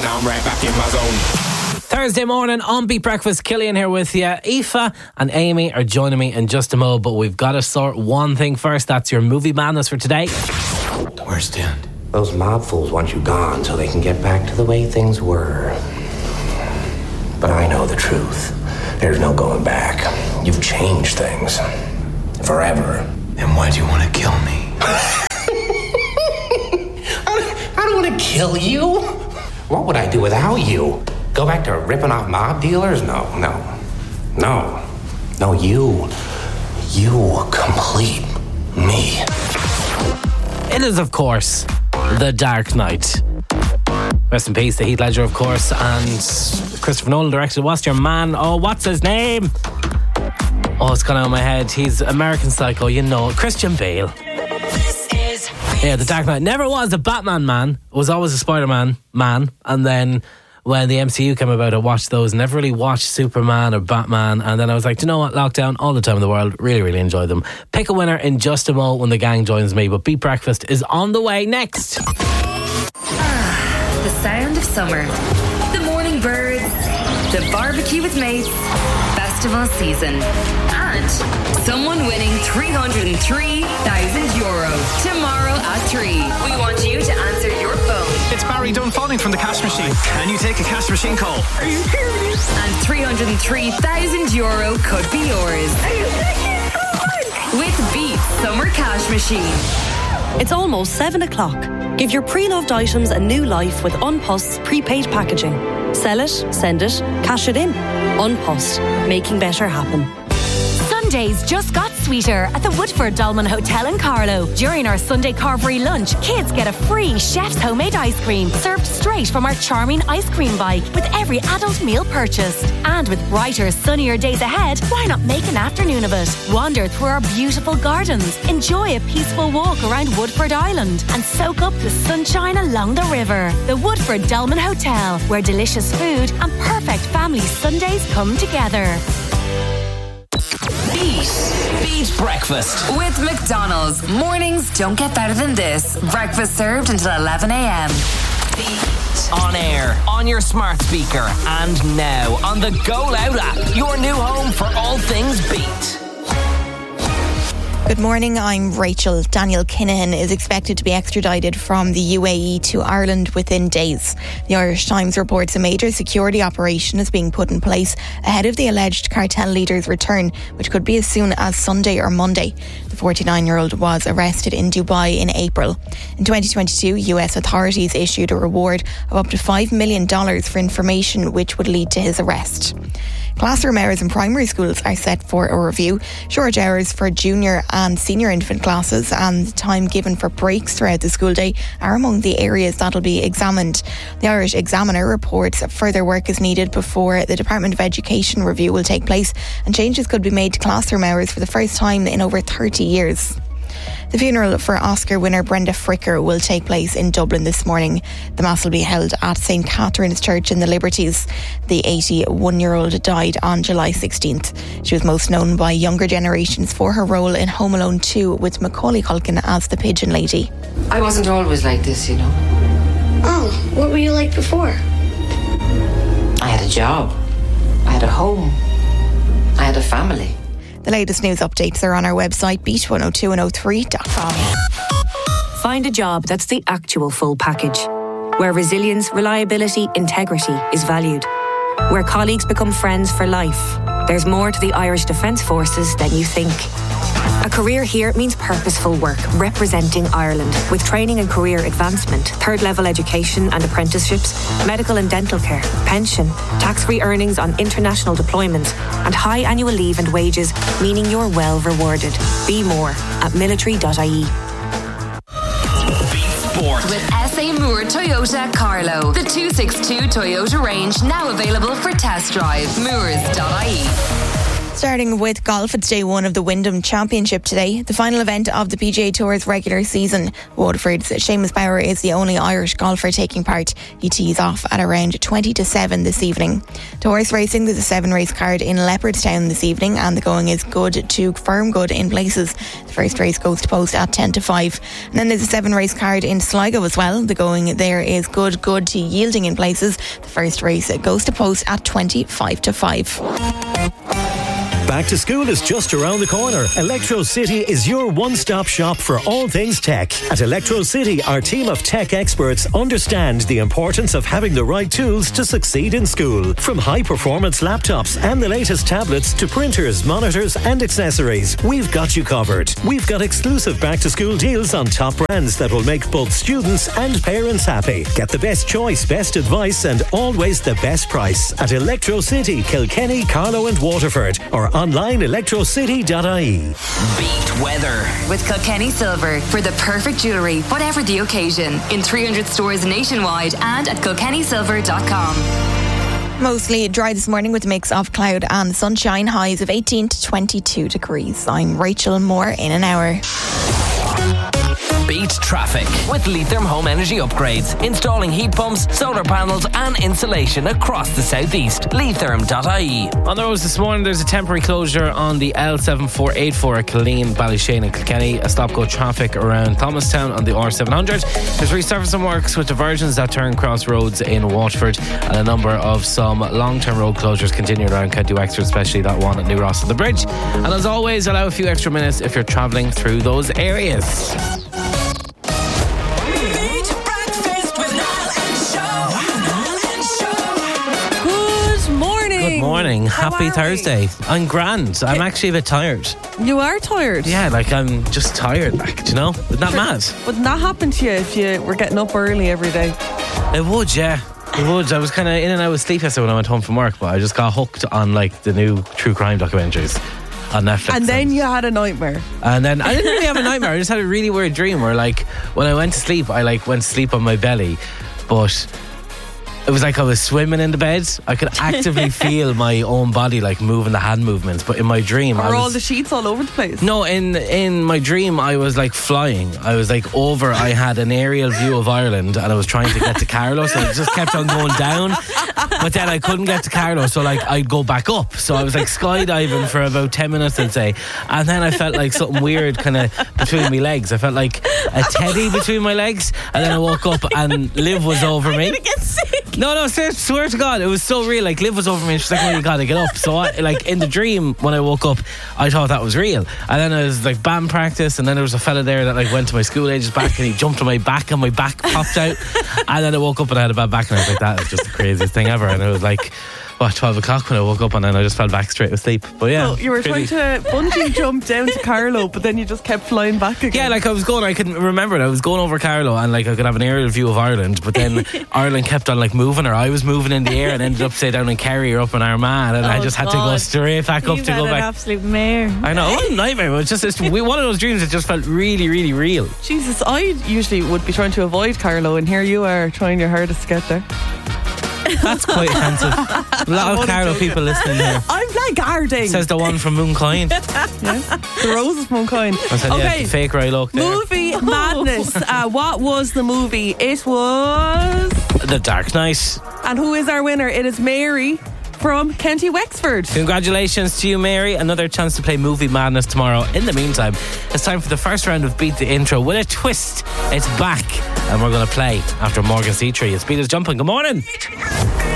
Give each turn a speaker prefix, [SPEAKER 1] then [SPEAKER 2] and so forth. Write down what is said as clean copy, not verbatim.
[SPEAKER 1] now I'm right back in my zone.
[SPEAKER 2] Thursday morning on Beat Breakfast, Killian here with you. Aoife and Amy are joining me in just a moment, but we've got to sort one thing first. That's your movie madness for today.
[SPEAKER 1] The worst end.
[SPEAKER 3] Those mob fools want you gone so they can get back to the way things were. But I know the truth. There's no going back. You've changed things. Forever.
[SPEAKER 1] Then why do you want to kill me?
[SPEAKER 3] I don't want to kill you. What would I do without you? Go back to ripping off mob dealers? No, you complete me.
[SPEAKER 2] It is, of course, The Dark Knight. Rest in peace to Heath Ledger, of course, and Christopher Nolan directed. What's your man? Oh, what's his name? Oh, it's gone out of my head. He's American Psycho, you know, Christian Bale. Yeah, The Dark Knight. Never was a Batman man. Was always a Spider-Man man. And then when the MCU came about, I watched those. Never really watched Superman or Batman. And then I was like, do you know what? Lockdown, all the time in the world. Really, really enjoyed them. Pick a winner in just a mo when the gang joins me. But Beat Breakfast is on the way next.
[SPEAKER 4] The sound of summer. The morning birds. The barbecue with mates. Festival season. And someone winning €303,000 tomorrow at 3. We want you to answer your phone.
[SPEAKER 5] It's Barry Dunphoning from the Cash Machine. Can you take a Cash Machine call?
[SPEAKER 4] Are you serious? And €303,000 could be yours. Are you serious? With Beat Summer Cash Machine.
[SPEAKER 6] It's almost 7 o'clock. Give your pre-loved items a new life with Unpost's prepaid packaging. Sell it, send it, cash it in. Unpost, making better happen.
[SPEAKER 7] Sundays just got sweeter at the Woodford Dolman Hotel in Carlow. During our Sunday carvery lunch, kids get a free chef's homemade ice cream served straight from our charming ice cream bike with every adult meal purchased. And with brighter, sunnier days ahead, why not make an afternoon of it? Wander through our beautiful gardens, enjoy a peaceful walk around Woodford Island, and soak up the sunshine along the river. The Woodford Dolman Hotel, where delicious food and perfect family Sundays come together.
[SPEAKER 8] Beat Breakfast
[SPEAKER 4] with McDonald's. Mornings don't get better than this. Breakfast served until 11 a.m.
[SPEAKER 8] Beat. On air, on your smart speaker, and now on the Go Loud app. Your new home for all things Beat.
[SPEAKER 9] Good morning, I'm Rachel. Daniel Kinahan is expected to be extradited from the UAE to Ireland within days. The Irish Times reports a major security operation is being put in place ahead of the alleged cartel leader's return, which could be as soon as Sunday or Monday. The 49-year-old was arrested in Dubai in April. In 2022, US authorities issued a reward of up to $5 million for information which would lead to his arrest. Classroom hours in primary schools are set for a review. Short hours for junior and senior infant classes and the time given for breaks throughout the school day are among the areas that will be examined. The Irish Examiner reports further work is needed before the Department of Education review will take place, and changes could be made to classroom hours for the first time in over 30 years. The funeral for Oscar winner Brenda Fricker will take place in Dublin this morning. The Mass will be held at St Catherine's Church in the Liberties. The 81-year-old died on July 16th. She was most known by younger generations for her role in Home Alone 2 with Macaulay Culkin as the Pigeon Lady.
[SPEAKER 10] I wasn't always like this, you know.
[SPEAKER 11] Oh, what were you like before?
[SPEAKER 10] I had a job. I had a home. I had a family.
[SPEAKER 9] The latest news updates are on our website, beat102103.com.
[SPEAKER 6] Find a job that's the actual full package, where resilience, reliability, integrity is valued, where colleagues become friends for life. There's more to the Irish Defence Forces than you think. A career here means purposeful work, representing Ireland, with training and career advancement, third-level education and apprenticeships, medical and dental care, pension, tax-free earnings on international deployments, and high annual leave and wages, meaning you're well rewarded. Be more at military.ie.
[SPEAKER 4] With SA Moore Toyota Carlow. The 262 Toyota range now available for test drive. Moores.ie.
[SPEAKER 9] Starting with golf, it's day one of the Wyndham Championship today, the final event of the PGA Tour's regular season. Waterford's Seamus Bauer is the only Irish golfer taking part. He tees off at around 20 to 7 this evening. To horse racing, there's a 7-race card in Leopardstown this evening, and the going is good to firm good in places. The first race goes to post at 10 to 5. And then there's a 7-race card in Sligo as well. The going there is good to yielding in places. The first race goes to post at 25 to 5.
[SPEAKER 12] Back to school is just around the corner. Electro City is your one-stop shop for all things tech. At Electro City, our team of tech experts understand the importance of having the right tools to succeed in school. From high-performance laptops and the latest tablets to printers, monitors and accessories, we've got you covered. We've got exclusive back-to-school deals on top brands that will make both students and parents happy. Get the best choice, best advice and always the best price at Electro City, Kilkenny, Carlow and Waterford, or online electrocity.ie.
[SPEAKER 8] Beat weather
[SPEAKER 4] with Kilkenny Silver for the perfect jewellery, whatever the occasion. In 300 stores nationwide and at kilkennysilver.com.
[SPEAKER 9] Mostly dry this morning with a mix of cloud and sunshine. Highs of 18 to 22 degrees. I'm Rachel. More in an hour.
[SPEAKER 8] Beat traffic with Leitrim Home Energy Upgrades. Installing heat pumps, solar panels and insulation across the southeast. Leitrim.ie.
[SPEAKER 2] On the roads this morning, there's a temporary closure on the L7484 at Killeen, Ballyshannon and Kilkenny. A stop-go traffic around Thomastown on the R700. There's resurfacing works with diversions that turn crossroads in Waterford, and a number of some long-term road closures continue around County Wexford, especially that one at New Ross on the Bridge. And as always, allow a few extra minutes if you're travelling through those areas. Good morning. Happy Thursday. I'm grand. I'm actually a bit tired.
[SPEAKER 13] You are tired?
[SPEAKER 2] Yeah, like I'm just tired. Like, do you know? Isn't that mad?
[SPEAKER 13] Wouldn't that happen to you if you were getting up early every day?
[SPEAKER 2] It would, yeah. It would. I was kind of in and out of sleep yesterday when I went home from work, but I just got hooked on like the new true crime documentaries on Netflix.
[SPEAKER 13] And then you had a nightmare.
[SPEAKER 2] And then I didn't really have a nightmare. I just had a really weird dream where like when I went to sleep, I like went to sleep on my belly, but it was like I was swimming in the bed. I could actively feel my own body like moving the hand movements. But in my dream,
[SPEAKER 13] Were all the sheets all over the place?
[SPEAKER 2] No, in my dream, I was like flying. I was like over. I had an aerial view of Ireland, and I was trying to get to Carlow, so it just kept on going down. But then I couldn't get to Carlow, so like I'd go back up. So I was like skydiving for about 10 minutes, I'd say. And then I felt like something weird kind of between my legs. I felt like a teddy between my legs. And then I woke up and Liv was over me.
[SPEAKER 13] I'm gonna get sick.
[SPEAKER 2] No, swear to God, it was so real. Like Liv was over me and she's like, "Oh, you gotta get up." So I, like in the dream when I woke up, I thought that was real. And then I was like band practice, and then there was a fella there that like went to my school age's back, and he jumped on my back and my back popped out. And then I woke up and I had a bad back, and I was like, that is just the craziest thing ever. And it was like 12 o'clock when I woke up, and then I just fell back straight asleep. But yeah,
[SPEAKER 13] you were trying to bungee jump down to Carlow, but then you just kept flying back again.
[SPEAKER 2] Yeah, like I couldn't remember it. I was going over Carlow, and like I could have an aerial view of Ireland, but then Ireland kept on like moving, or I was moving in the air and ended up say down in Kerry or up in Armagh, and I just had to go straight back up to go back.
[SPEAKER 13] An absolute mare.
[SPEAKER 2] I know, what a nightmare. It was just one of those dreams that just felt really, really real.
[SPEAKER 13] Jesus, I usually would be trying to avoid Carlow, and here you are trying your hardest to get there.
[SPEAKER 2] That's quite offensive. A lot of Carlow people listening here.
[SPEAKER 13] I'm blackguarding.
[SPEAKER 2] Says the one from Mooncoin.
[SPEAKER 13] Yeah, the roses from Mooncoin.
[SPEAKER 2] Okay, fake Ray Loke there.
[SPEAKER 13] Movie madness. What was the movie? It was
[SPEAKER 2] The Dark Knight.
[SPEAKER 13] And who is our winner? It is Mary from County Wexford.
[SPEAKER 2] Congratulations to you, Mary. Another chance to play Movie Madness tomorrow. In the meantime, it's time for the first round of Beat the Intro with a twist. It's back, and we're going to play after Morgan C3. It's Beat Is Jumping. Good morning.